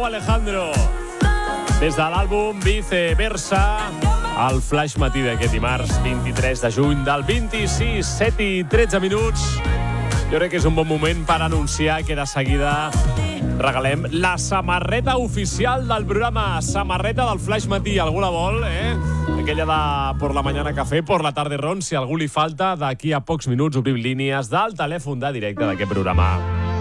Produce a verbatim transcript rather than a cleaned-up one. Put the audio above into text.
Rauw Alejandro. Des de l'àlbum Viceversa, el flash matí d'aquest dimarts vint-i-tres de juny del vint-i-sis, set i tretze minuts. Jo crec que és un bon moment per anunciar que de seguida regalem la samarreta oficial del programa, samarreta del flash matí. Algú la vol, eh? Aquella de por la mañana café, por la tarde ron. Si algú li falta, d'aquí a pocs minuts obrim línies del telèfon de directe d'aquest programa.